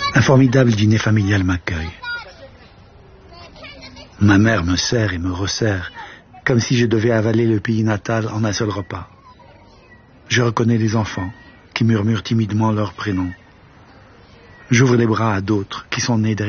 Un formidable dîner familial m'accueille. Ma mère me serre et me resserre, comme si je devais avaler le pays natal en un seul repas. Je reconnais les enfants qui murmurent timidement leurs prénoms. J'ouvre les bras à d'autres qui sont nés derrière